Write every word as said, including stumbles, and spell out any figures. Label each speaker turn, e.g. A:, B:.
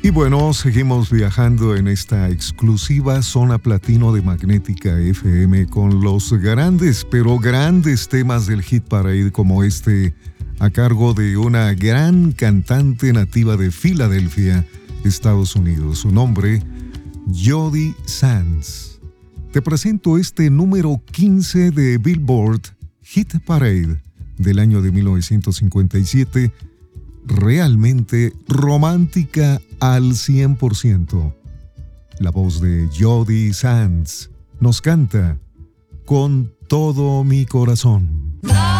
A: Y bueno, seguimos viajando en esta exclusiva zona platino de Magnética F M con los grandes, pero grandes temas del Hit Parade como este, a cargo de una gran cantante nativa de Filadelfia, Estados Unidos. Su nombre, Jody Sands. Te presento este número quince de Billboard Hit Parade del año de mil novecientos cincuenta y siete, realmente romántica al cien por ciento. La voz de Jody Sands nos canta Con todo mi corazón.